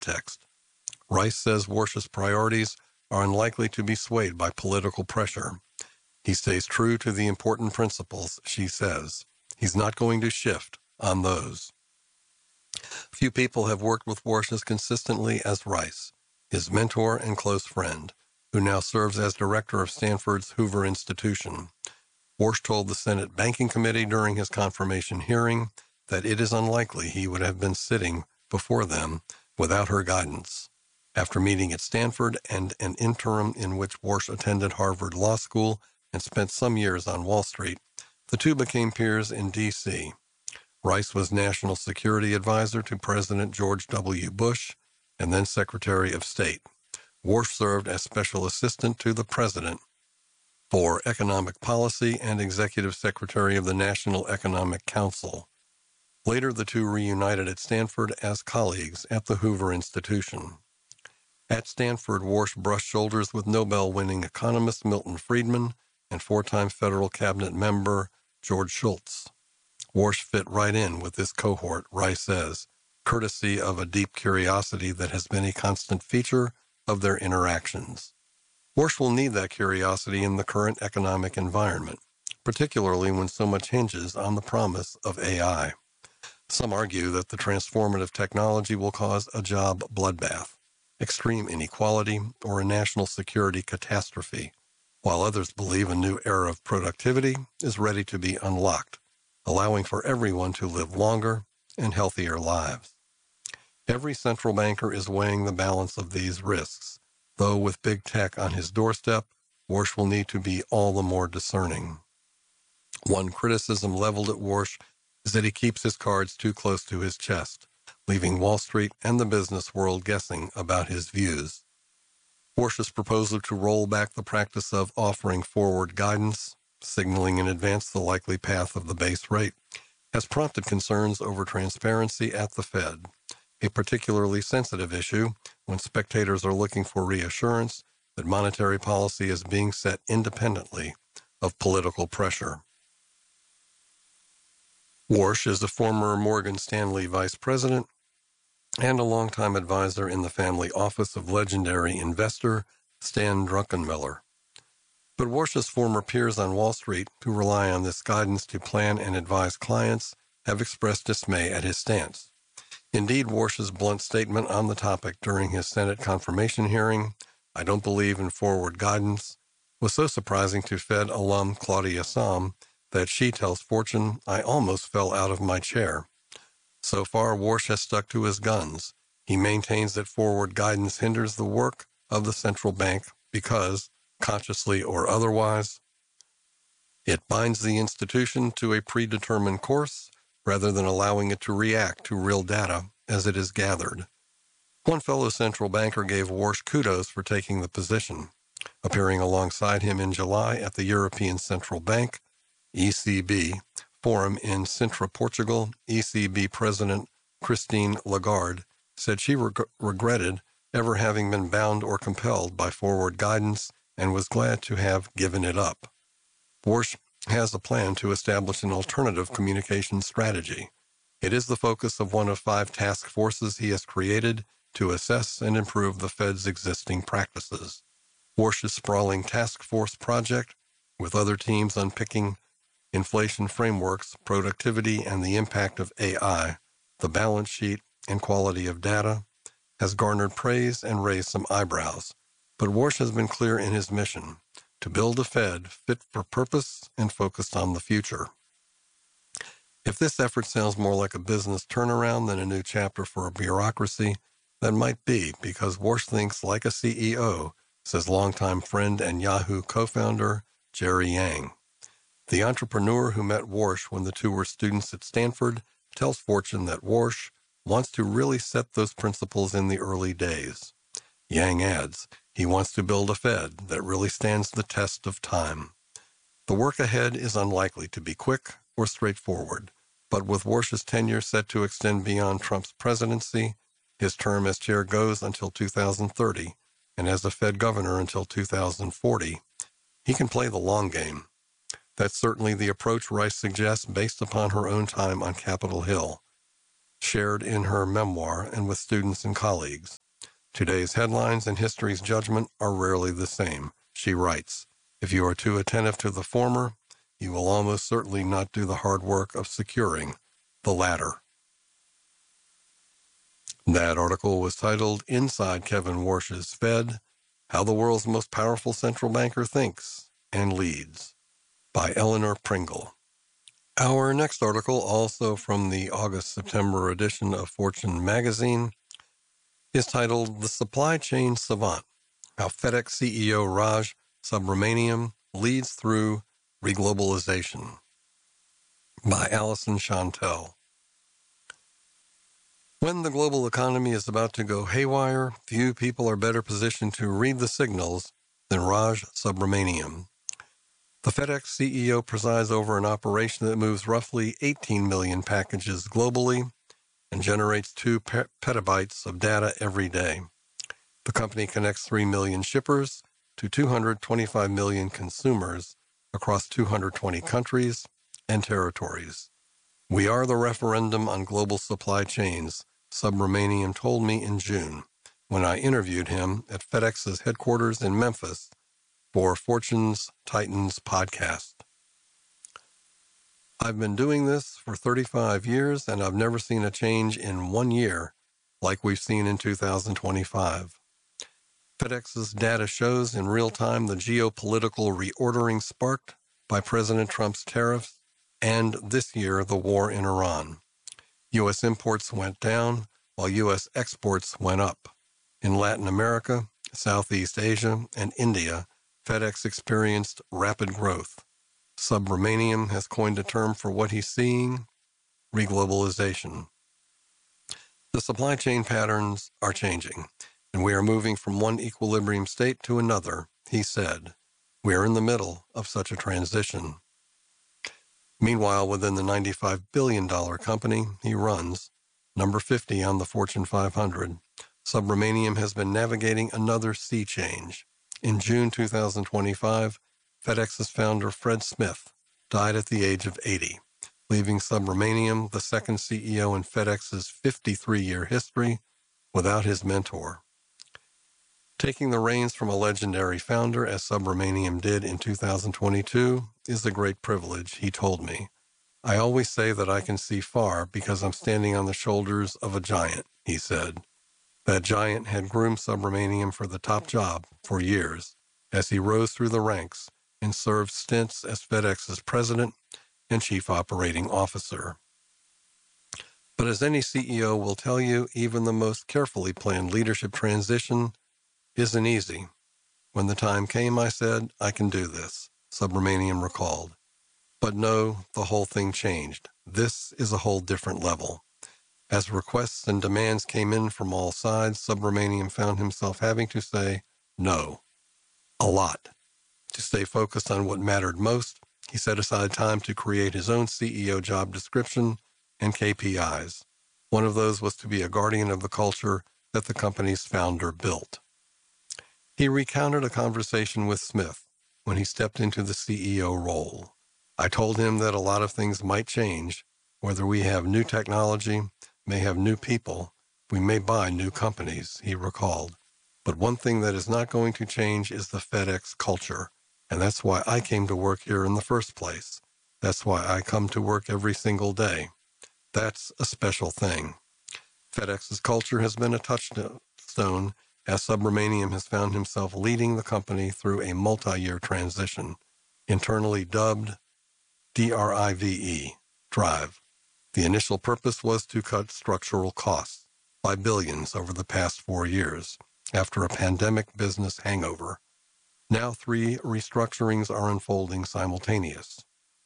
context. Rice says Warsh's priorities are unlikely to be swayed by political pressure. He stays true to the important principles, she says. He's not going to shift on those. Few people have worked with Warsh as consistently as Rice, his mentor and close friend, who now serves as director of Stanford's Hoover Institution. Warsh told the Senate Banking Committee during his confirmation hearing that it is unlikely he would have been sitting before them without her guidance. After meeting at Stanford and an interim in which Warsh attended Harvard Law School and spent some years on Wall Street, the two became peers in D.C. Rice was National Security Advisor to President George W. Bush and then Secretary of State. Warsh served as Special Assistant to the President for Economic Policy and Executive Secretary of the National Economic Council. Later, the two reunited at Stanford as colleagues at the Hoover Institution. At Stanford, Warsh brushed shoulders with Nobel-winning economist Milton Friedman and four-time federal cabinet member George Shultz. Warsh fit right in with this cohort, Rice says, courtesy of a deep curiosity that has been a constant feature of their interactions. Warsh will need that curiosity in the current economic environment, particularly when so much hinges on the promise of AI. Some argue that the transformative technology will cause a job bloodbath, extreme inequality, or a national security catastrophe, while others believe a new era of productivity is ready to be unlocked, allowing for everyone to live longer and healthier lives. Every central banker is weighing the balance of these risks, though with big tech on his doorstep, Warsh will need to be all the more discerning. One criticism leveled at Warsh is that he keeps his cards too close to his chest, leaving Wall Street and the business world guessing about his views. Warsh's proposal to roll back the practice of offering forward guidance, signaling in advance the likely path of the base rate, has prompted concerns over transparency at the Fed, a particularly sensitive issue when spectators are looking for reassurance that monetary policy is being set independently of political pressure. Warsh is a former Morgan Stanley vice president and a longtime advisor in the family office of legendary investor Stan Druckenmiller. But Warsh's former peers on Wall Street, who rely on this guidance to plan and advise clients, have expressed dismay at his stance. Indeed, Warsh's blunt statement on the topic during his Senate confirmation hearing, "I don't believe in forward guidance," was so surprising to Fed alum Claudia Sahm that she tells Fortune, "I almost fell out of my chair." So far, Warsh has stuck to his guns. He maintains that forward guidance hinders the work of the central bank because, consciously or otherwise, it binds the institution to a predetermined course rather than allowing it to react to real data as it is gathered. One fellow central banker gave Warsh kudos for taking the position. Appearing alongside him in July at the European Central Bank, ECB, forum in Sintra, Portugal, ECB President Christine Lagarde said she regretted ever having been bound or compelled by forward guidance and was glad to have given it up. Warsh has a plan to establish an alternative communication strategy. It is the focus of one of 5 task forces he has created to assess and improve the Fed's existing practices. Warsh's sprawling task force project, with other teams unpicking inflation frameworks, productivity, and the impact of AI, the balance sheet, and quality of data, has garnered praise and raised some eyebrows. But Warsh has been clear in his mission, to build a Fed fit for purpose and focused on the future. If this effort sounds more like a business turnaround than a new chapter for a bureaucracy, that might be because Warsh thinks like a CEO, says longtime friend and Yahoo co-founder Jerry Yang. The entrepreneur who met Warsh when the two were students at Stanford tells Fortune that Warsh wants to really set those principles in the early days. Yang adds, he wants to build a Fed that really stands the test of time. The work ahead is unlikely to be quick or straightforward, but with Warsh's tenure set to extend beyond Trump's presidency, his term as chair goes until 2030, and as the Fed governor until 2040, he can play the long game. That's certainly the approach Rice suggests based upon her own time on Capitol Hill, shared in her memoir and with students and colleagues. Today's headlines and history's judgment are rarely the same, she writes. If you are too attentive to the former, you will almost certainly not do the hard work of securing the latter. That article was titled Inside Kevin Warsh's Fed, How the World's Most Powerful Central Banker Thinks and Leads, by Eleanor Pringle. Our next article, also from the August-September edition of Fortune magazine, is titled The Supply Chain Savant, How FedEx CEO Raj Subramaniam Leads Through Reglobalization, by Alison Chantel. When the global economy is about to go haywire, few people are better positioned to read the signals than Raj Subramaniam. The FedEx CEO presides over an operation that moves roughly 18 million packages globally and generates 2 petabytes of data every day. The company connects 3 million shippers to 225 million consumers across 220 countries and territories. We are the referendum on global supply chains, Subramaniam told me in June when I interviewed him at FedEx's headquarters in Memphis for Fortune's Titans podcast. I've been doing this for 35 years, and I've never seen a change in 1 year like we've seen in 2025. FedEx's data shows in real time the geopolitical reordering sparked by President Trump's tariffs and this year the war in Iran. U.S. imports went down while U.S. exports went up. In Latin America, Southeast Asia, and India, FedEx experienced rapid growth. Subramaniam has coined a term for what he's seeing, reglobalization. The supply chain patterns are changing, and we are moving from one equilibrium state to another, he said. We are in the middle of such a transition. Meanwhile, within the $95 billion company he runs, number 50 on the Fortune 500, Subramaniam has been navigating another sea change. In June 2025, FedEx's founder Fred Smith died at the age of 80, leaving Subramaniam the second CEO in FedEx's 53-year history without his mentor. Taking the reins from a legendary founder, as Subramaniam did in 2022, is a great privilege, he told me. I always say that I can see far because I'm standing on the shoulders of a giant, he said. That giant had groomed Subramaniam for the top job for years, as he rose through the ranks and served stints as FedEx's president and chief operating officer. But as any CEO will tell you, even the most carefully planned leadership transition isn't easy. When the time came, I said, I can do this, Subramaniam recalled. But no, the whole thing changed. This is a whole different level. As requests and demands came in from all sides, Subramaniam found himself having to say no. A lot. To stay focused on what mattered most, he set aside time to create his own CEO job description and KPIs. One of those was to be a guardian of the culture that the company's founder built. He recounted a conversation with Smith when he stepped into the CEO role. I told him that a lot of things might change, whether we have new technology, may have new people, we may buy new companies, he recalled. But one thing that is not going to change is the FedEx culture, and that's why I came to work here in the first place. That's why I come to work every single day. That's a special thing. FedEx's culture has been a touchstone as Subramaniam has found himself leading the company through a multi-year transition, internally dubbed DRIVE, Drive. The initial purpose was to cut structural costs by billions over the past 4 years after a pandemic business hangover. Now 3 restructurings are unfolding simultaneous.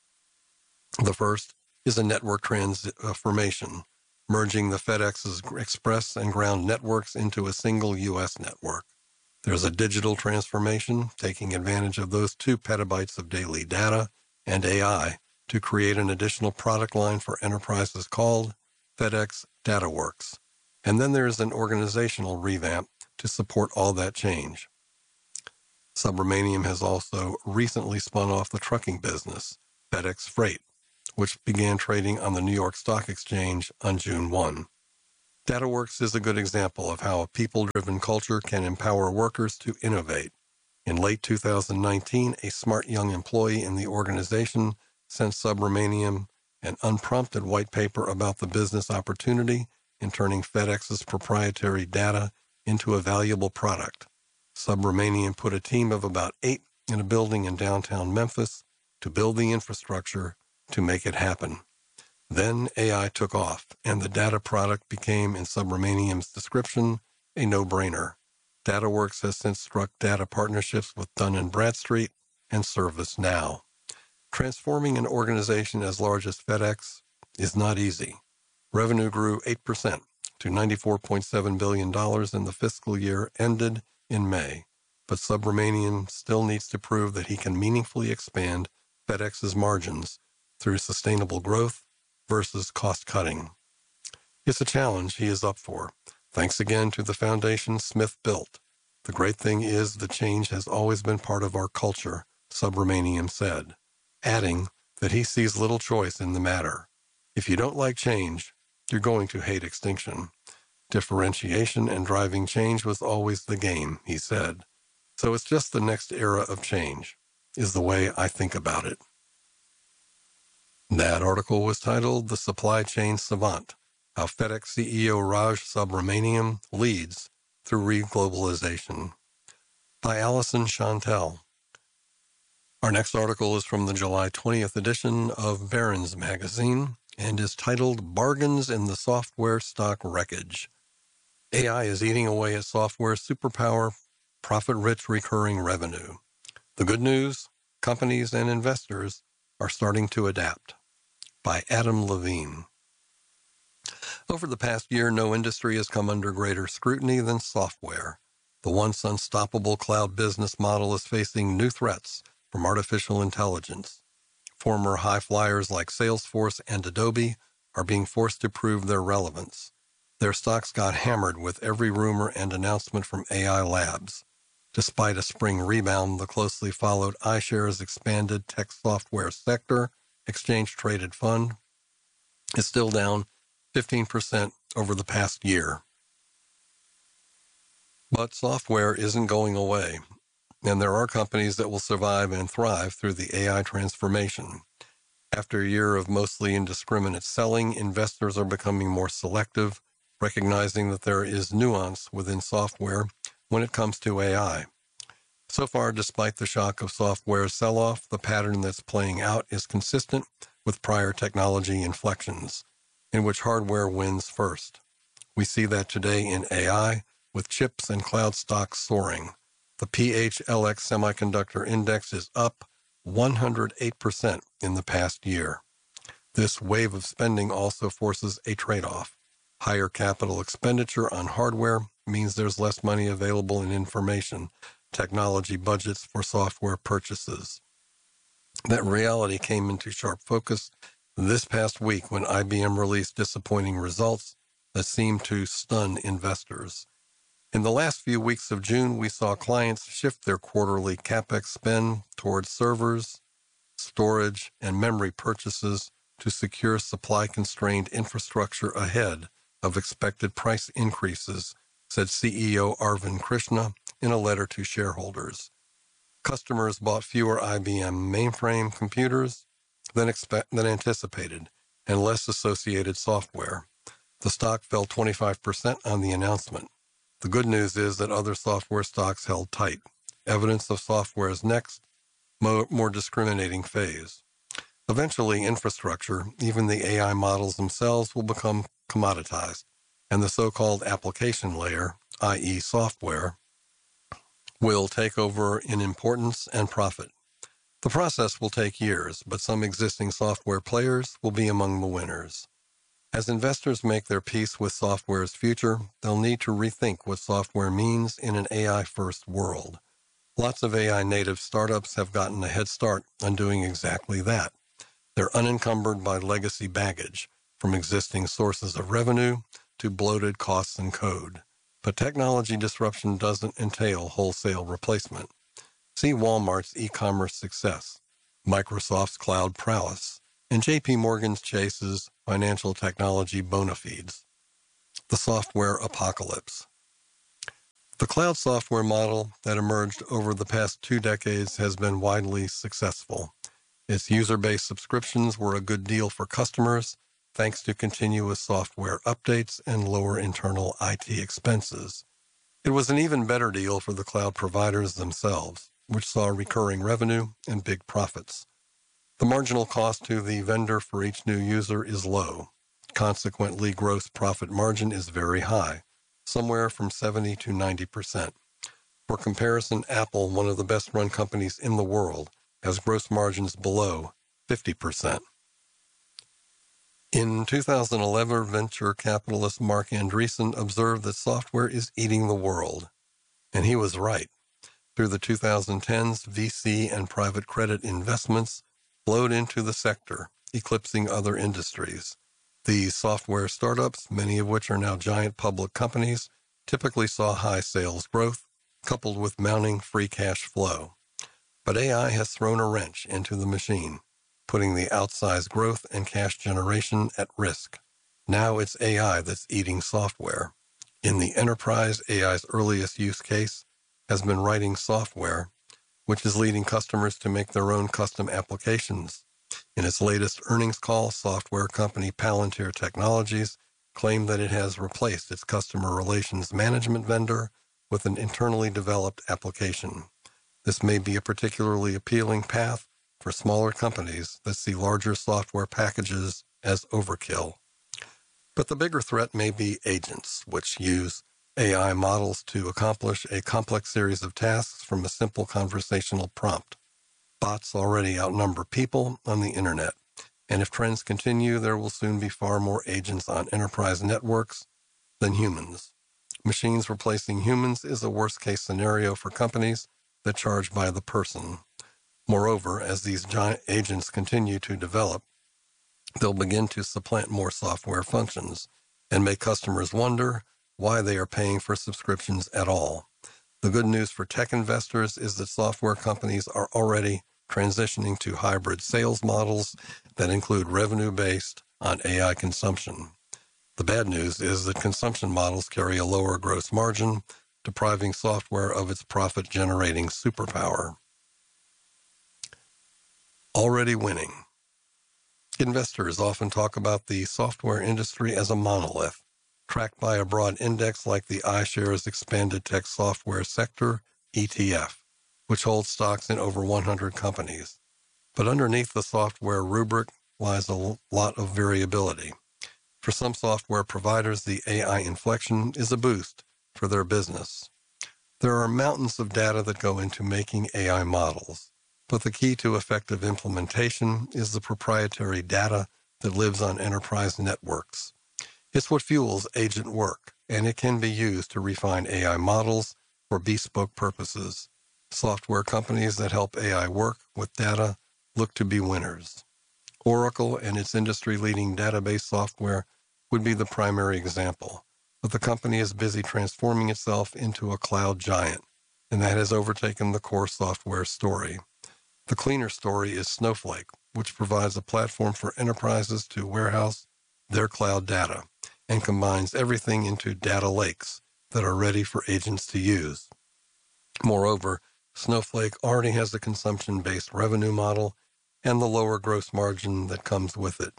The first is a network transformation, merging the FedEx's express and ground networks into a single U.S. network. There's a digital transformation, taking advantage of those 2 petabytes of daily data and AI to create an additional product line for enterprises called FedEx DataWorks. And then there's an organizational revamp to support all that change. Subramaniam has also recently spun off the trucking business, FedEx Freight, which began trading on the New York Stock Exchange on June 1. DataWorks is a good example of how a people-driven culture can empower workers to innovate. In late 2019, a smart young employee in the organization sent Subramaniam an unprompted white paper about the business opportunity in turning FedEx's proprietary data into a valuable product. Subramaniam put a team of about 8 in a building in downtown Memphis to build the infrastructure to make it happen. Then AI took off, and the data product became, in Subramaniam's description, a no-brainer. DataWorks has since struck data partnerships with Dun & Bradstreet and ServiceNow. Transforming an organization as large as FedEx is not easy. Revenue grew 8% to $94.7 billion in the fiscal year ended in May, but Subramanian still needs to prove that he can meaningfully expand FedEx's margins through sustainable growth versus cost-cutting. It's a challenge he is up for. Thanks again to the foundation Smith built. The great thing is the change has always been part of our culture, Subramaniam said, adding that he sees little choice in the matter. If you don't like change, you're going to hate extinction. Differentiation and driving change was always the game, he said. So it's just the next era of change, is the way I think about it. That article was titled The Supply Chain Savant, How FedEx CEO Raj Subramaniam Leads Through Reglobalization, by Allison Chantel. Our next article is from the July 20th edition of Barron's magazine and is titled Bargains in the Software Stock Wreckage. AI is eating away at software superpower, profit-rich recurring revenue. The good news, companies and investors are starting to adapt. By Adam Levine. Over the past year, no industry has come under greater scrutiny than software. The once unstoppable cloud business model is facing new threats from artificial intelligence. Former high flyers like Salesforce and Adobe are being forced to prove their relevance. Their stocks got hammered with every rumor and announcement from AI Labs. Despite a spring rebound, the closely followed iShares expanded tech software sector exchange-traded fund is still down 15% over the past year. But software isn't going away, and there are companies that will survive and thrive through the AI transformation. After a year of mostly indiscriminate selling, investors are becoming more selective, recognizing that there is nuance within software when it comes to AI. So far, despite the shock of software sell-off, the pattern that's playing out is consistent with prior technology inflections, in which hardware wins first. We see that today in AI, with chips and cloud stocks soaring. The PHLX Semiconductor Index is up 108% in the past year. This wave of spending also forces a trade-off. Higher capital expenditure on hardware means there's less money available in information technology budgets for software purchases. That reality came into sharp focus this past week when IBM released disappointing results that seemed to stun investors. In the last few weeks of June, we saw clients shift their quarterly CapEx spend towards servers, storage, and memory purchases to secure supply-constrained infrastructure ahead of expected price increases, said CEO Arvind Krishna in a letter to shareholders. Customers bought fewer IBM mainframe computers than anticipated, and less associated software. The stock fell 25% on the announcement. The good news is that other software stocks held tight, evidence of software's next, more discriminating phase. Eventually, infrastructure, even the AI models themselves, will become commoditized, and the so-called application layer, i.e. software, will take over in importance and profit. The process will take years, but some existing software players will be among the winners. As investors make their peace with software's future, they'll need to rethink what software means in an AI-first world. Lots of AI-native startups have gotten a head start on doing exactly that. They're unencumbered by legacy baggage, from existing sources of revenue to bloated costs and code. But technology disruption doesn't entail wholesale replacement. See Walmart's e-commerce success, Microsoft's cloud prowess, and J.P. Morgan Chase's financial technology bona fides. The software apocalypse. The cloud software model that emerged over the past 2 decades has been widely successful. Its user-based subscriptions were a good deal for customers, thanks to continuous software updates and lower internal IT expenses. It was an even better deal for the cloud providers themselves, which saw recurring revenue and big profits. The marginal cost to the vendor for each new user is low. Consequently, gross profit margin is very high, somewhere from 70 to 90%. For comparison, Apple, one of the best-run companies in the world, has gross margins below 50%. In 2011, venture capitalist Marc Andreessen observed that software is eating the world, and he was right. Through the 2010s, VC and private credit investments flowed into the sector, eclipsing other industries. These software startups, many of which are now giant public companies, typically saw high sales growth, coupled with mounting free cash flow. But AI has thrown a wrench into the machine, putting the outsized growth and cash generation at risk. Now it's AI that's eating software. In the enterprise, AI's earliest use case has been writing software, which is leading customers to make their own custom applications. In its latest earnings call, software company Palantir Technologies claimed that it has replaced its customer relations management vendor with an internally developed application. This may be a particularly appealing path for smaller companies that see larger software packages as overkill. But the bigger threat may be agents, which use AI models to accomplish a complex series of tasks from a simple conversational prompt. Bots already outnumber people on the internet, and if trends continue, there will soon be far more agents on enterprise networks than humans. Machines replacing humans is a worst-case scenario for companies that charge by the person. Moreover, as these giant agents continue to develop, they'll begin to supplant more software functions and make customers wonder why they are paying for subscriptions at all. The good news for tech investors is that software companies are already transitioning to hybrid sales models that include revenue based on AI consumption. The bad news is that consumption models carry a lower gross margin, depriving software of its profit-generating superpower. Already winning. Investors often talk about the software industry as a monolith, tracked by a broad index like the iShares Expanded Tech Software Sector, ETF, which holds stocks in over 100 companies. But underneath the software rubric lies a lot of variability. For some software providers, the AI inflection is a boost for their business. There are mountains of data that go into making AI models, but the key to effective implementation is the proprietary data that lives on enterprise networks. It's what fuels agent work, and it can be used to refine AI models for bespoke purposes. Software companies that help AI work with data look to be winners. Oracle and its industry-leading database software would be the primary example, but the company is busy transforming itself into a cloud giant, and that has overtaken the core software story. The cleaner story is Snowflake, which provides a platform for enterprises to warehouse their cloud data and combines everything into data lakes that are ready for agents to use. Moreover, Snowflake already has the consumption-based revenue model and the lower gross margin that comes with it,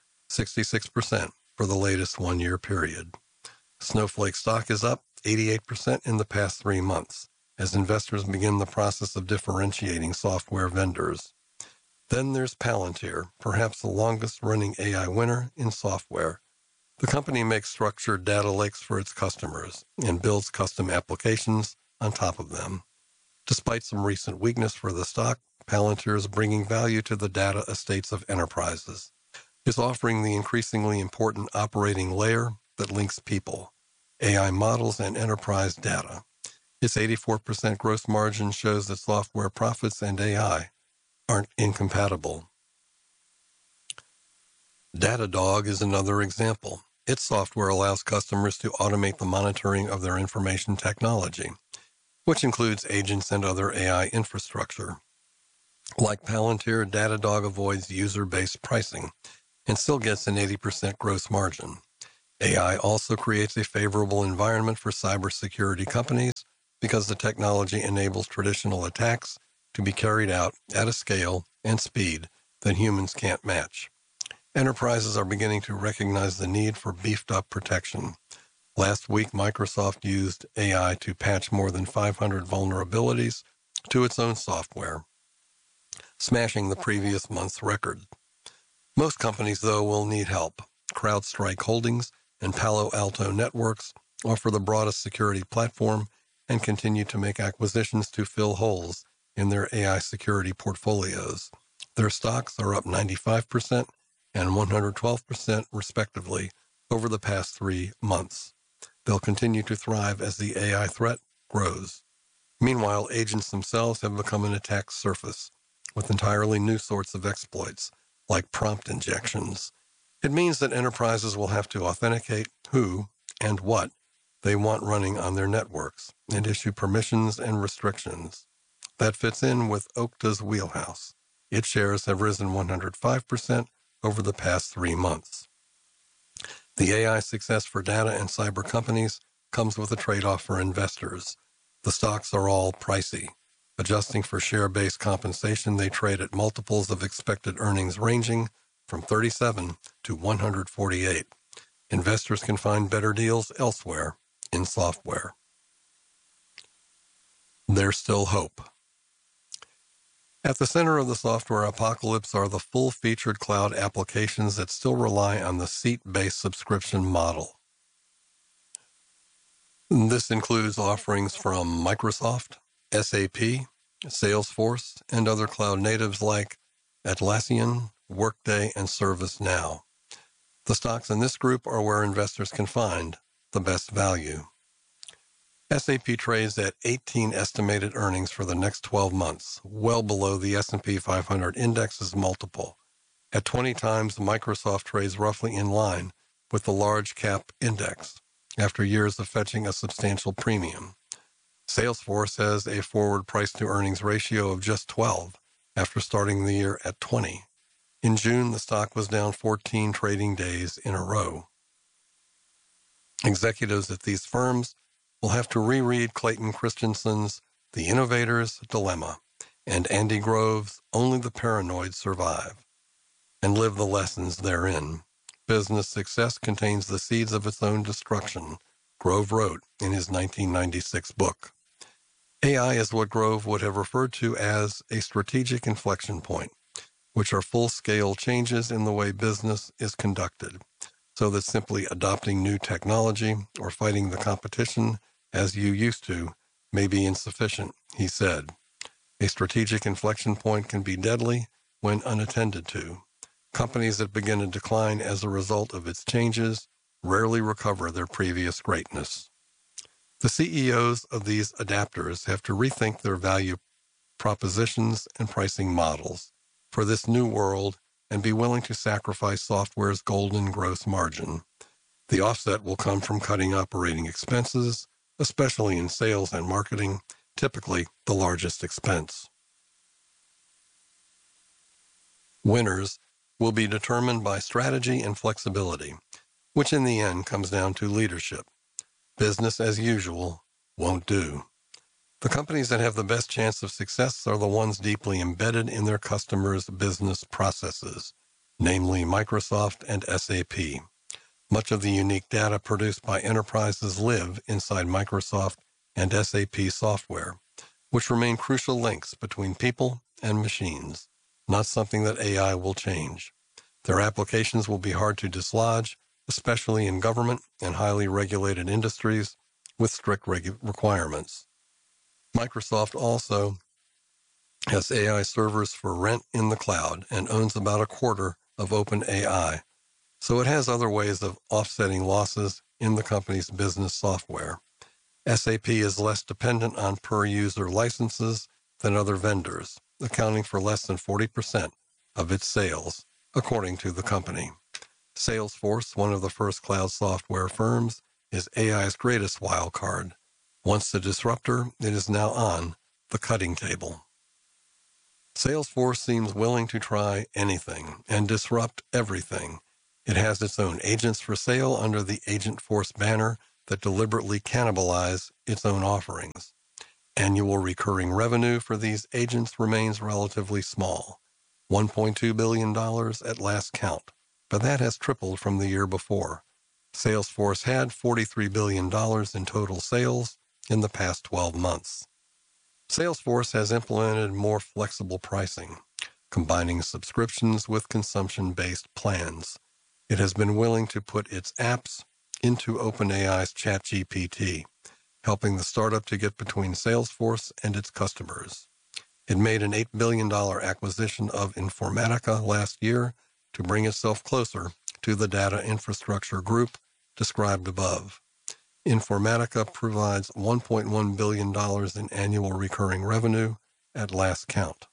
66% for the latest one-year period. Snowflake stock is up 88% in the past 3 months as investors begin the process of differentiating software vendors. Then there's Palantir, perhaps the longest-running AI winner in software. The company makes structured data lakes for its customers and builds custom applications on top of them. Despite some recent weakness for the stock, Palantir is bringing value to the data estates of enterprises. It's offering the increasingly important operating layer that links people, AI models, and enterprise data. Its 84% gross margin shows that software profits and AI aren't incompatible. Datadog is another example. Its software allows customers to automate the monitoring of their information technology, which includes agents and other AI infrastructure. Like Palantir, Datadog avoids user-based pricing and still gets an 80% gross margin. AI also creates a favorable environment for cybersecurity companies because the technology enables traditional attacks to be carried out at a scale and speed that humans can't match. Enterprises are beginning to recognize the need for beefed-up protection. Last week, Microsoft used AI to patch more than 500 vulnerabilities to its own software, smashing the previous month's record. Most companies, though, will need help. CrowdStrike Holdings and Palo Alto Networks offer the broadest security platform and continue to make acquisitions to fill holes in their AI security portfolios. Their stocks are up 95% and 112% respectively over the past 3 months. They'll continue to thrive as the AI threat grows. Meanwhile, agents themselves have become an attack surface with entirely new sorts of exploits, like prompt injections. It means that enterprises will have to authenticate who and what they want running on their networks and issue permissions and restrictions. That fits in with Okta's wheelhouse. Its shares have risen 105% over the past 3 months. The AI success for data and cyber companies comes with a trade-off for investors. The stocks are all pricey. Adjusting for share-based compensation, they trade at multiples of expected earnings ranging from 37 to 148. Investors can find better deals elsewhere in software. There's still hope. At the center of the software apocalypse are the full-featured cloud applications that still rely on the seat-based subscription model. This includes offerings from Microsoft, SAP, Salesforce, and other cloud natives like Atlassian, Workday, and ServiceNow. The stocks in this group are where investors can find the best value. SAP trades at 18 estimated earnings for the next 12 months, well below the S&P 500 index's multiple. At 20 times, Microsoft trades roughly in line with the large cap index, after years of fetching a substantial premium. Salesforce has a forward price-to-earnings ratio of just 12 after starting the year at 20. In June, the stock was down 14 trading days in a row. Executives at these firms will have to reread Clayton Christensen's The Innovator's Dilemma and Andy Grove's Only the Paranoid Survive, and live the lessons therein. Business success contains the seeds of its own destruction, Grove wrote in his 1996 book. AI is what Grove would have referred to as a strategic inflection point, which are full-scale changes in the way business is conducted, so that simply adopting new technology or fighting the competition as you used to may be insufficient, he said. A strategic inflection point can be deadly when unattended to. Companies that begin to decline as a result of its changes rarely recover their previous greatness. The CEOs of these adapters have to rethink their value propositions and pricing models for this new world and be willing to sacrifice software's golden gross margin. The offset will come from cutting operating expenses, especially in sales and marketing, typically the largest expense. Winners will be determined by strategy and flexibility, which in the end comes down to leadership. Business as usual won't do. The companies that have the best chance of success are the ones deeply embedded in their customers' business processes, namely Microsoft and SAP. Much of the unique data produced by enterprises live inside Microsoft and SAP software, which remain crucial links between people and machines, not something that AI will change. Their applications will be hard to dislodge, especially in government and highly regulated industries with strict requirements. Microsoft also has AI servers for rent in the cloud and owns about a quarter of OpenAI, so it has other ways of offsetting losses in the company's business software. SAP is less dependent on per-user licenses than other vendors, accounting for less than 40% of its sales, according to the company. Salesforce, one of the first cloud software firms, is AI's greatest wild card. Once the disruptor, it is now on the cutting table. Salesforce seems willing to try anything and disrupt everything, It has its own agents for sale under the Agentforce banner that deliberately cannibalize its own offerings. Annual recurring revenue for these agents remains relatively small, $1.2 billion at last count, but that has tripled from the year before. Salesforce had $43 billion in total sales in the past 12 months. Salesforce has implemented more flexible pricing, combining subscriptions with consumption-based plans. It has been willing to put its apps into OpenAI's ChatGPT, helping the startup to get between Salesforce and its customers. It made an $8 billion acquisition of Informatica last year to bring itself closer to the data infrastructure group described above. Informatica provides $1.1 billion in annual recurring revenue at last count.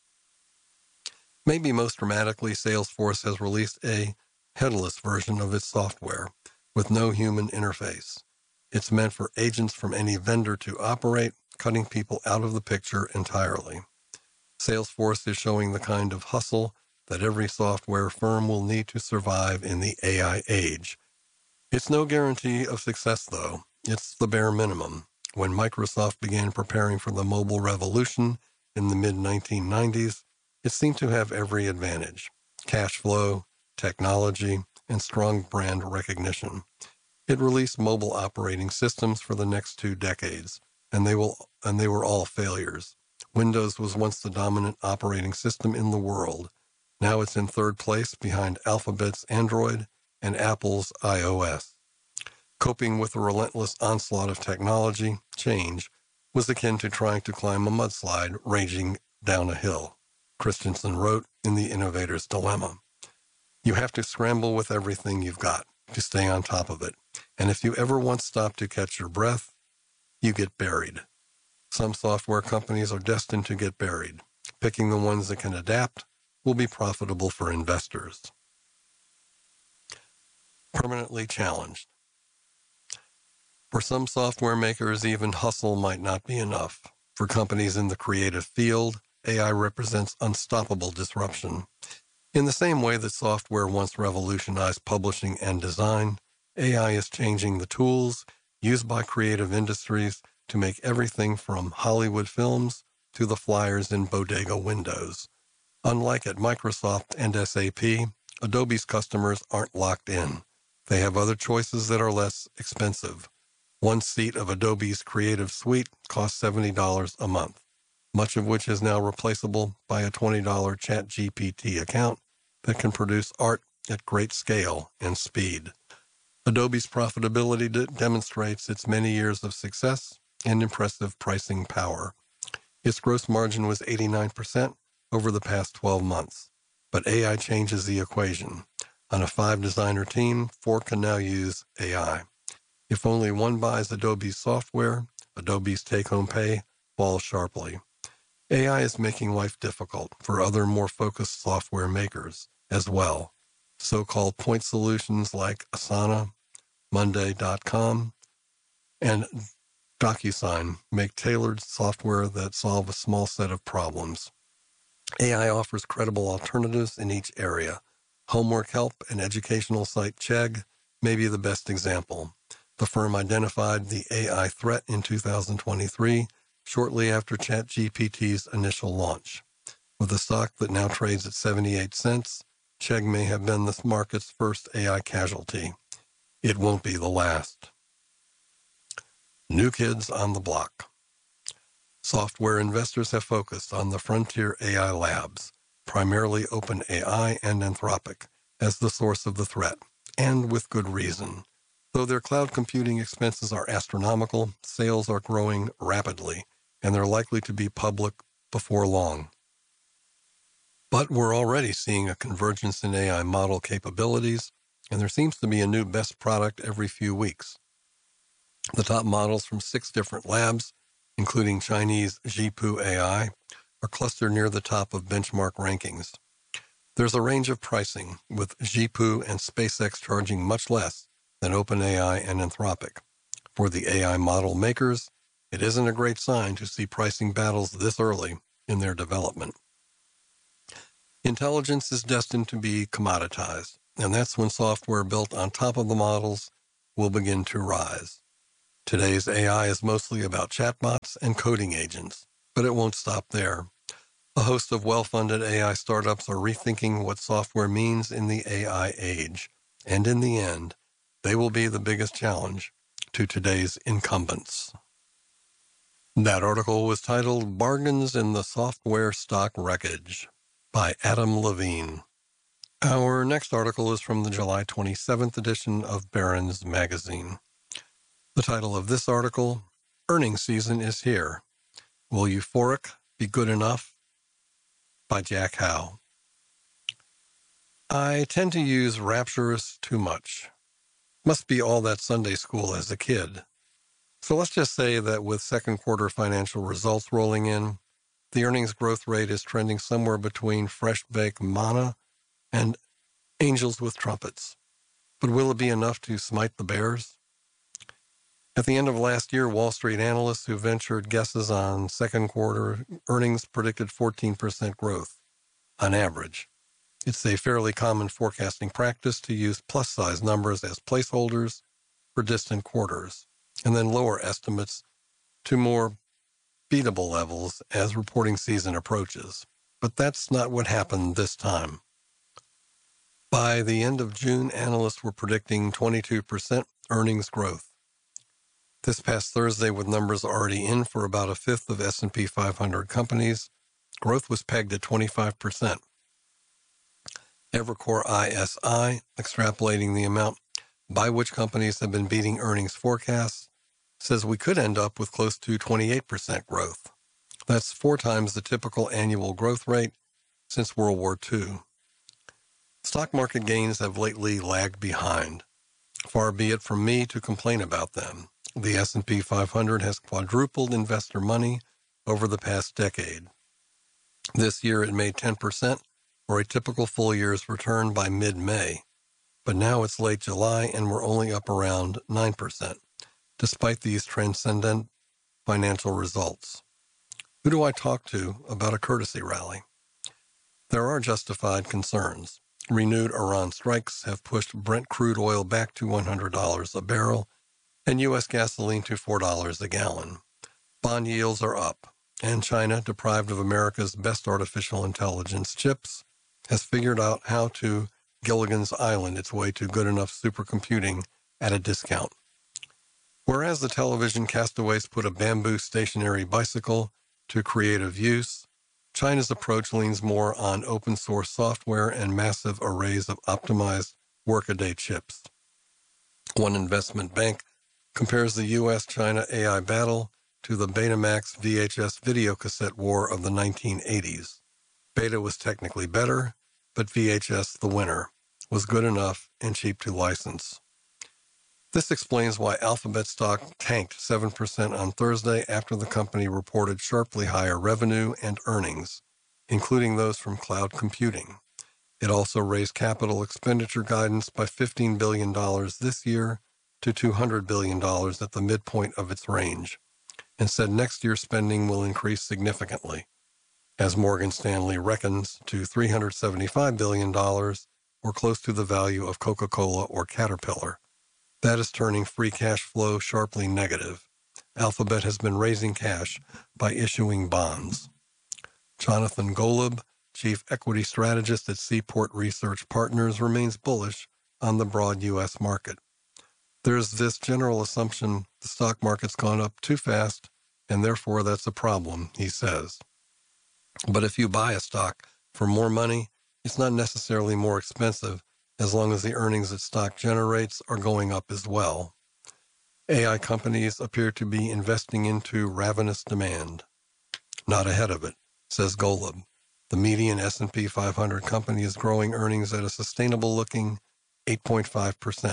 Maybe most dramatically, Salesforce has released a headless version of its software with no human interface. It's meant for agents from any vendor to operate, cutting people out of the picture entirely. Salesforce is showing the kind of hustle that every software firm will need to survive in the AI age. It's no guarantee of success, though. It's the bare minimum. When Microsoft began preparing for the mobile revolution in the mid-1990s, it seemed to have every advantage: cash flow, technology, and strong brand recognition. It released mobile operating systems for the next 2 decades, and they were all failures. Windows was once the dominant operating system in the world. Now it's in third place behind Alphabet's Android and Apple's iOS. Coping with the relentless onslaught of technology change was akin to trying to climb a mudslide raging down a hill, Christensen wrote in The Innovator's Dilemma. You have to scramble with everything you've got to stay on top of it, and if you ever once stop to catch your breath, you get buried. Some software companies are destined to get buried. Picking the ones that can adapt will be profitable for investors. Permanently challenged. For some software makers, even hustle might not be enough. For companies in the creative field, AI represents unstoppable disruption. In the same way that software once revolutionized publishing and design, AI is changing the tools used by creative industries to make everything from Hollywood films to the flyers in bodega windows. Unlike at Microsoft and SAP, Adobe's customers aren't locked in. They have other choices that are less expensive. One seat of Adobe's Creative Suite costs $70 a month, much of which is now replaceable by a $20 ChatGPT account that can produce art at great scale and speed. Adobe's profitability demonstrates its many years of success and impressive pricing power. Its gross margin was 89% over the past 12 months, but AI changes the equation. On a 5-designer team, 4 can now use AI. If only one buys Adobe's software, Adobe's take-home pay falls sharply. AI is making life difficult for other more focused software makers as well. So-called point solutions like Asana, Monday.com, and DocuSign make tailored software that solve a small set of problems. AI offers credible alternatives in each area. Homework help and educational site Chegg may be the best example. The firm identified the AI threat in 2023, shortly after ChatGPT's initial launch. With a stock that now trades at 78 cents, Chegg may have been the market's first AI casualty. It won't be the last. New kids on the block. Software investors have focused on the frontier AI labs, primarily OpenAI and Anthropic, as the source of the threat, and with good reason. Though their cloud computing expenses are astronomical, sales are growing rapidly, and they're likely to be public before long. But we're already seeing a convergence in AI model capabilities, and there seems to be a new best product every few weeks. The top models from 6 different labs, including Chinese Zhipu AI, are clustered near the top of benchmark rankings. There's a range of pricing, with Zhipu and SpaceX charging much less than OpenAI and Anthropic. For the AI model makers, it isn't a great sign to see pricing battles this early in their development. Intelligence is destined to be commoditized. and that's when software built on top of the models will begin to rise. Today's AI is mostly about chatbots and coding agents, but it won't stop there. A host of well-funded AI startups are rethinking what software means in the AI age, and in the end, they will be the biggest challenge to today's incumbents. That article was titled Bargains in the Software Stock Wreckage by Adam Levine. Our next article is from the July 27th edition of Barron's Magazine. The title of this article, Earnings Season is Here. Will Euphoric be Good Enough? By Jack Howe. I tend to use rapturous too much. Must be all that Sunday school as a kid. So let's just say that with second quarter financial results rolling in, the earnings growth rate is trending somewhere between fresh-baked manna and angels with trumpets. But will it be enough to smite the bears? At the end of last year, Wall Street analysts who ventured guesses on second quarter earnings predicted 14% growth on average. It's a fairly common forecasting practice to use plus-size numbers as placeholders for distant quarters, and then lower estimates to more beatable levels as reporting season approaches. But that's not what happened this time. By the end of June, analysts were predicting 22% earnings growth. This past Thursday, with numbers already in for about a fifth of S&P 500 companies, growth was pegged at 25%. Evercore ISI, extrapolating the amount by which companies have been beating earnings forecasts, says we could end up with close to 28% growth. That's 4 times the typical annual growth rate since World War II. Stock market gains have lately lagged behind. Far be it from me to complain about them. The S&P 500 has quadrupled investor money over the past decade. This year it made 10%, or a typical full year's return by mid-May. But now it's late July and we're only up around 9%, despite these transcendent financial results. Who do I talk to about a courtesy rally? There are justified concerns. Renewed Iran strikes have pushed Brent crude oil back to $100 a barrel and U.S. gasoline to $4 a gallon. Bond yields are up, and China, deprived of America's best artificial intelligence chips, has figured out how to Gilligan's Island its way to good enough supercomputing at a discount. Whereas the television castaways put a bamboo stationary bicycle to creative use, China's approach leans more on open source software and massive arrays of optimized workaday chips. One investment bank compares the U.S.-China AI battle to the Betamax VHS videocassette war of the 1980s. Beta was technically better, but VHS, the winner, was good enough and cheap to license. This explains why Alphabet stock tanked 7% on Thursday after the company reported sharply higher revenue and earnings, including those from cloud computing. It also raised capital expenditure guidance by $15 billion this year to $200 billion at the midpoint of its range, and said next year's spending will increase significantly, as Morgan Stanley reckons to $375 billion, or close to the value of Coca-Cola or Caterpillar. That is turning free cash flow sharply negative. Alphabet has been raising cash by issuing bonds. Jonathan Golub, chief equity strategist at Seaport Research Partners, remains bullish on the broad U.S. market. There's this general assumption the stock market's gone up too fast, and therefore that's a problem, he says. But if you buy a stock for more money, it's not necessarily more expensive as long as the earnings that stock generates are going up as well. AI companies appear to be investing into ravenous demand. Not ahead of it, says Golub. The median S&P 500 company is growing earnings at a sustainable-looking 8.5%.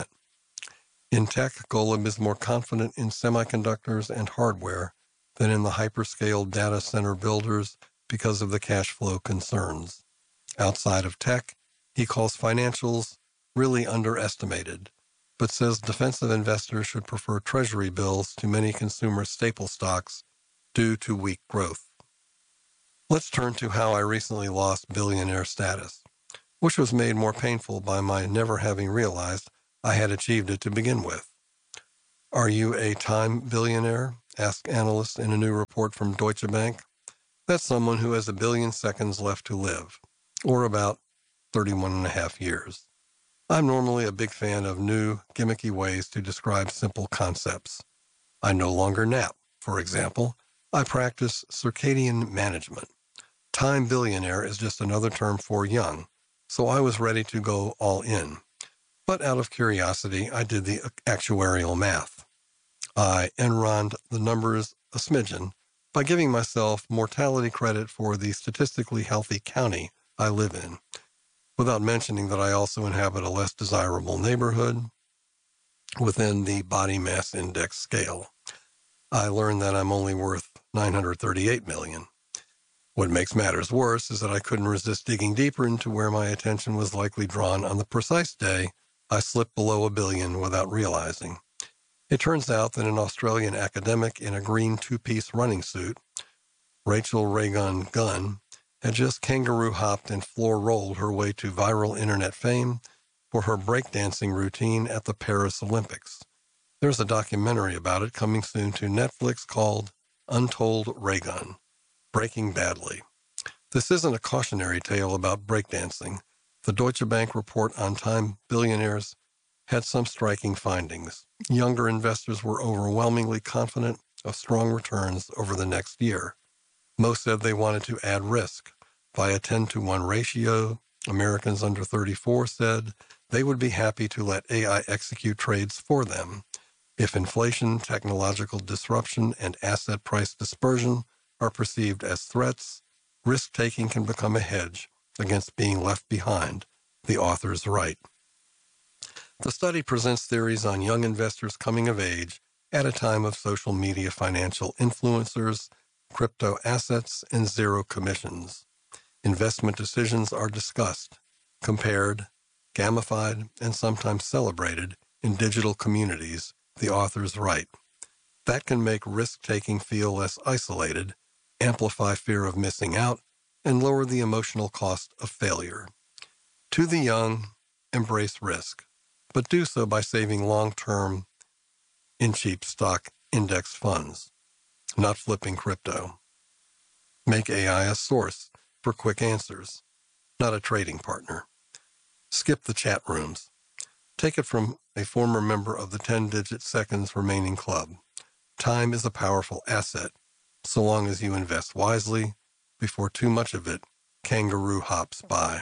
In tech, Golub is more confident in semiconductors and hardware than in the hyperscale data center builders because of the cash flow concerns. Outside of tech, he calls financials really underestimated, but says defensive investors should prefer treasury bills to many consumer staple stocks due to weak growth. Let's turn to how I recently lost billionaire status. which was made more painful by my never having realized I had achieved it to begin with. Are you a time billionaire? Asked analysts in a new report from Deutsche Bank. That's someone who has 1 billion seconds left to live, or about 31 and a half years. I'm normally a big fan of new, gimmicky ways to describe simple concepts. I no longer nap, for example. I practice circadian management. Time billionaire is just another term for young, so I was ready to go all in. But out of curiosity, I did the actuarial math. I Enroned the numbers a smidgen by giving myself mortality credit for the statistically healthy county I live in, without mentioning that I also inhabit a less desirable neighborhood within the body mass index scale. I learned that I'm only worth $938 million. What makes matters worse is that I couldn't resist digging deeper into where my attention was likely drawn on the precise day I slipped below $1 billion without realizing. It turns out that an Australian academic in a green two-piece running suit, Rachel Reagan Gunn, had just kangaroo hopped and floor rolled her way to viral internet fame for her breakdancing routine at the Paris Olympics. There's a documentary about it coming soon to Netflix called Untold Reagan, Breaking Badly. This isn't a cautionary tale about breakdancing. The Deutsche Bank report on time billionaires had some striking findings. Younger investors were overwhelmingly confident of strong returns over the next year. Most said they wanted to add risk. By a 10-to-1 ratio, Americans under 34 said they would be happy to let AI execute trades for them. If inflation, technological disruption, and asset price dispersion are perceived as threats, risk-taking can become a hedge against being left behind, the authors write. The study presents theories on young investors coming of age at a time of social media financial influencers, crypto assets, and zero commissions. Investment decisions are discussed, compared, gamified, and sometimes celebrated in digital communities, the authors write. That can make risk-taking feel less isolated, amplify fear of missing out, and lower the emotional cost of failure. To the young, embrace risk, but do so by saving long-term in cheap stock index funds, not flipping crypto. Make AI a source for quick answers, not a trading partner. Skip the chat rooms. Take it from a former member of the 10-digit seconds remaining club. Time is a powerful asset, so long as you invest wisely before too much of it kangaroo hops by.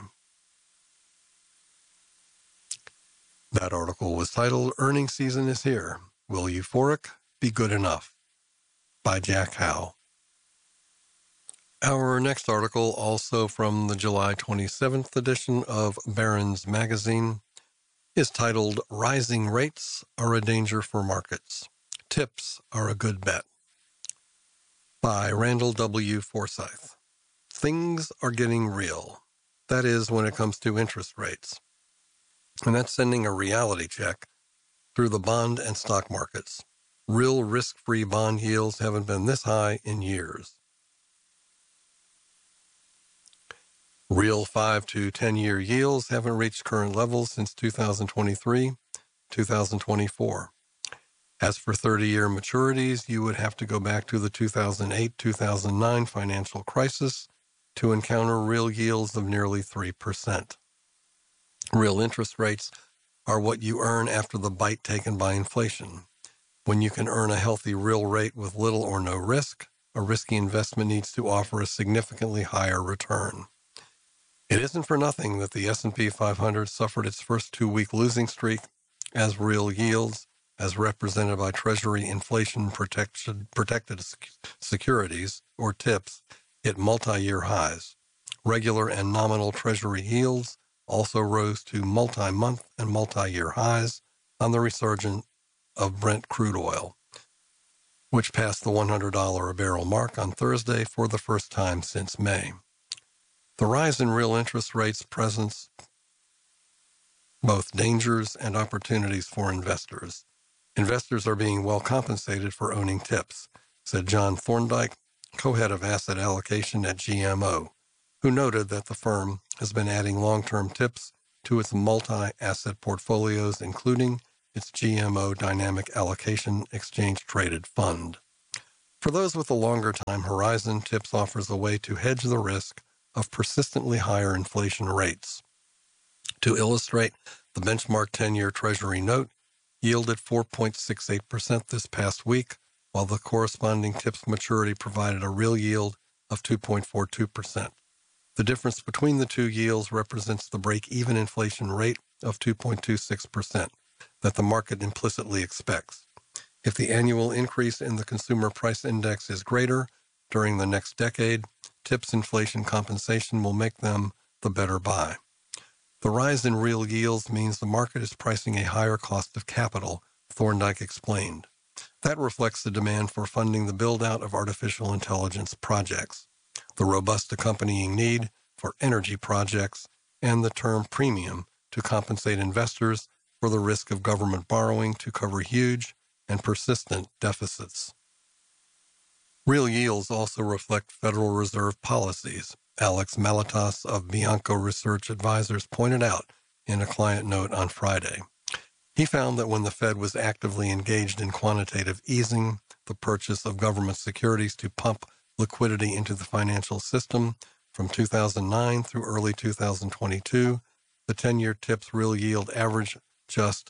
That article was titled, Earnings Season is Here. Will Euphoric Be Good Enough? By Jack Howe. Our next article, also from the July 27th edition of Barron's Magazine, is titled, Rising Rates Are a Danger for Markets. Tips Are a Good Bet. By Randall W. Forsyth. Things are getting real. That is, when it comes to interest rates. And that's sending a reality check through the bond and stock markets. Real risk-free bond yields haven't been this high in years. Real 5 to 10-year yields haven't reached current levels since 2023, 2024. As for 30-year maturities, you would have to go back to the 2008-2009 financial crisis to encounter real yields of nearly 3%. Real interest rates are what you earn after the bite taken by inflation. When you can earn a healthy real rate with little or no risk, a risky investment needs to offer a significantly higher return. It isn't for nothing that the S&P 500 suffered its first 2-week losing streak as real yields, as represented by Treasury inflation-protected securities, or TIPS, hit multi-year highs. Regular and nominal Treasury yields also rose to multi-month and multi-year highs on the resurgence of Brent crude oil, which passed the $100 a barrel mark on Thursday for the first time since May. The rise in real interest rates presents both dangers and opportunities for investors. Investors are being well compensated for owning TIPS, said John Thorndike, co-head of asset allocation at GMO, who noted that the firm has been adding long-term tips to its multi-asset portfolios, including its GMO Dynamic Allocation Exchange-Traded Fund. For those with a longer time horizon, TIPS offers a way to hedge the risk of persistently higher inflation rates. To illustrate, the benchmark 10-year Treasury note yielded 4.68% this past week, while the corresponding TIPS maturity provided a real yield of 2.42%. The difference between the two yields represents the break-even inflation rate of 2.26% that the market implicitly expects. If the annual increase in the consumer price index is greater during the next decade, TIPS inflation compensation will make them the better buy. The rise in real yields means the market is pricing a higher cost of capital, Thorndike explained. That reflects the demand for funding the build-out of artificial intelligence projects, the robust accompanying need for energy projects, and the term premium to compensate investors for the risk of government borrowing to cover huge and persistent deficits. Real yields also reflect Federal Reserve policies, Alex Malitas of Bianco Research Advisors pointed out in a client note on Friday. He found that when the Fed was actively engaged in quantitative easing, the purchase of government securities to pump liquidity into the financial system from 2009 through early 2022, the 10-year TIPS real yield averaged just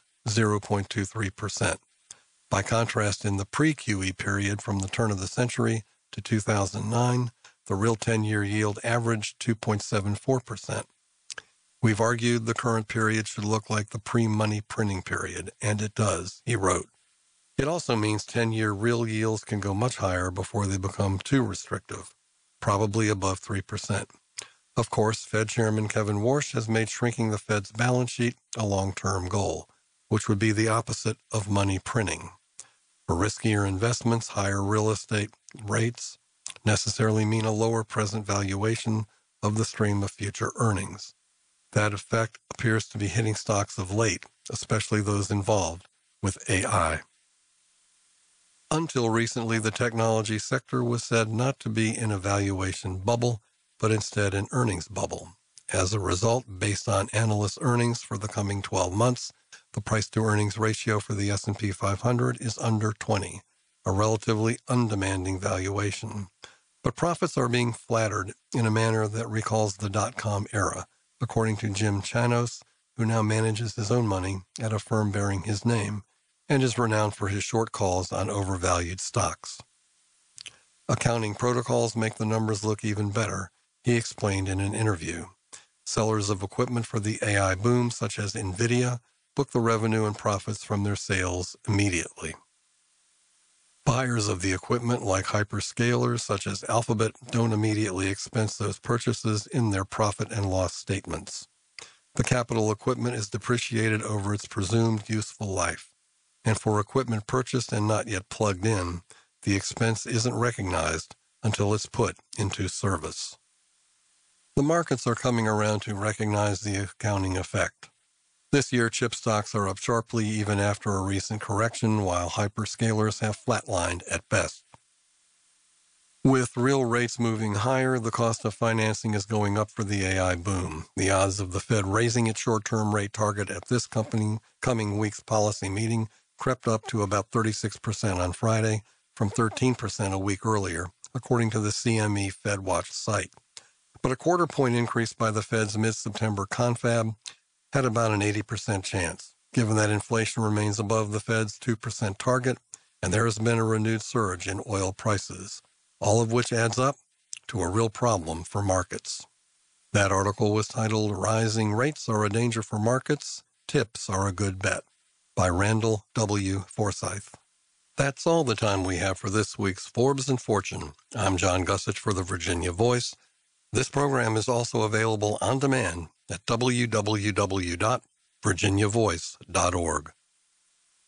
0.23%. By contrast, in the pre-QE period from the turn of the century to 2009, the real 10-year yield averaged 2.74%. We've argued the current period should look like the pre-money printing period, and it does, he wrote. It also means 10-year real yields can go much higher before they become too restrictive, probably above 3%. Of course, Fed Chairman Kevin Warsh has made shrinking the Fed's balance sheet a long-term goal, which would be the opposite of money printing. For riskier investments, higher real estate rates necessarily mean a lower present valuation of the stream of future earnings. That effect appears to be hitting stocks of late, especially those involved with AI. Until recently, the technology sector was said not to be in a valuation bubble, but instead an earnings bubble. As a result, based on analyst earnings for the coming 12 months, the price-to-earnings ratio for the S&P 500 is under 20, a relatively undemanding valuation. But profits are being flattered in a manner that recalls the dot-com era, according to Jim Chanos, who now manages his own money at a firm bearing his name and is renowned for his short calls on overvalued stocks. Accounting protocols make the numbers look even better, he explained in an interview. Sellers of equipment for the AI boom, such as NVIDIA, book the revenue and profits from their sales immediately. Buyers of the equipment, like hyperscalers such as Alphabet, don't immediately expense those purchases in their profit and loss statements. The capital equipment is depreciated over its presumed useful life, and for equipment purchased and not yet plugged in, the expense isn't recognized until it's put into service. The markets are coming around to recognize the accounting effect. This year, chip stocks are up sharply even after a recent correction, while hyperscalers have flatlined at best. With real rates moving higher, the cost of financing is going up for the AI boom. The odds of the Fed raising its short-term rate target at this coming week's policy meeting crept up to about 36% on Friday from 13% a week earlier, according to the CME FedWatch site. But a quarter-point increase by the Fed's mid-September confab had about an 80% chance, given that inflation remains above the Fed's 2% target, and there has been a renewed surge in oil prices, all of which adds up to a real problem for markets. That article was titled, "Rising Rates Are a Danger for Markets, Tips Are a Good Bet," by Randall W. Forsyth. That's all the time we have for this week's Forbes and Fortune. I'm John Gussich for the Virginia Voice. This program is also available on demand at www.virginiavoice.org.